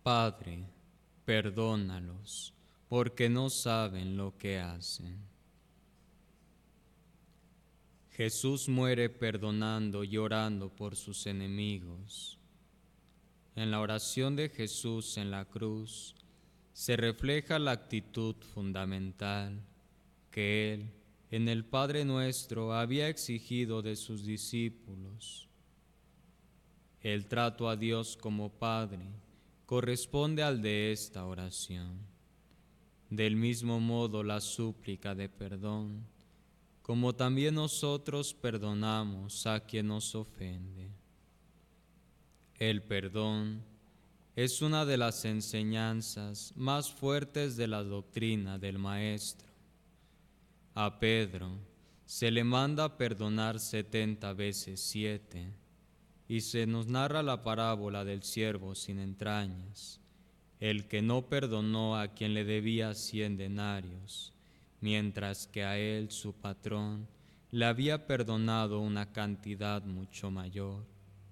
Padre, perdónalos, porque no saben lo que hacen. Jesús muere perdonando y orando por sus enemigos. En la oración de Jesús en la cruz se refleja la actitud fundamental que Él, en el Padre Nuestro, había exigido de sus discípulos. El trato a Dios como Padre corresponde al de esta oración. Del mismo modo, la súplica de perdón, como también nosotros perdonamos a quien nos ofende. El perdón es una de las enseñanzas más fuertes de la doctrina del Maestro. A Pedro se le manda perdonar 70 veces 7, y se nos narra la parábola del siervo sin entrañas, el que no perdonó a quien le debía 100 denarios, mientras que a él su patrón le había perdonado una cantidad mucho mayor.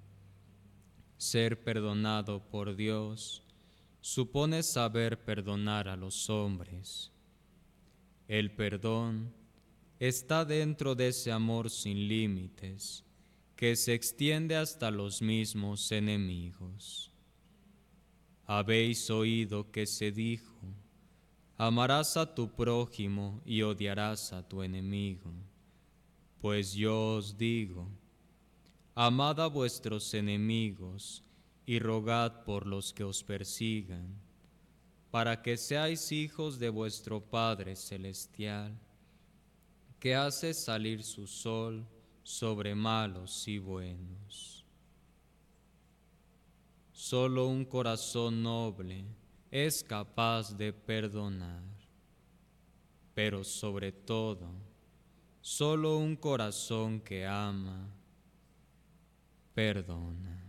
Ser perdonado por Dios supone saber perdonar a los hombres. El perdón está dentro de ese amor sin límites que se extiende hasta los mismos enemigos. Habéis oído que se dijo: amarás a tu prójimo y odiarás a tu enemigo. Pues yo os digo: amad a vuestros enemigos y rogad por los que os persigan, para que seáis hijos de vuestro Padre Celestial, que hace salir su sol sobre malos y buenos. Solo un corazón noble es capaz de perdonar, pero sobre todo, solo un corazón que ama, perdona.